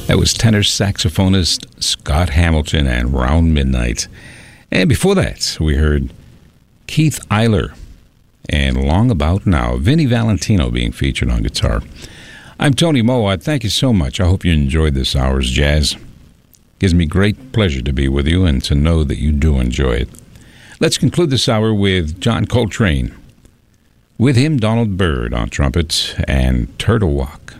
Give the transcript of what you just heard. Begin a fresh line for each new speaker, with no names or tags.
That was tenor saxophonist Scott Hamilton and Round Midnight. And before that, we heard Keith Eiler and Long About Now, Vinnie Valentino being featured on guitar. I'm Tony Mowatt. Thank you so much. I hope you enjoyed this hour's jazz. Gives me great pleasure to be with you and to know that you do enjoy it. Let's conclude this hour with John Coltrane. With him, Donald Byrd on trumpet and Turtle Walk.